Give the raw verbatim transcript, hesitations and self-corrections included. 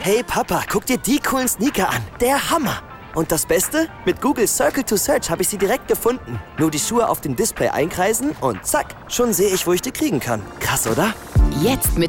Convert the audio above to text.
Hey Papa, guck dir die coolen Sneaker an. Der Hammer. Und das Beste? Mit Google Circle to Search habe ich sie direkt gefunden. Nur die Schuhe auf dem Display einkreisen und zack, schon sehe ich, wo ich die kriegen kann. Krass, oder? Jetzt mit